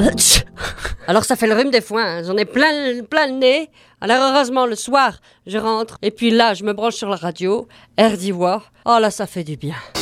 Alors ça fait le rhume des fois, hein. J'en ai plein le nez. Alors heureusement le soir, je rentre et puis là je me branche sur la radio, air d'Ivoire. Oh là ça fait du bien.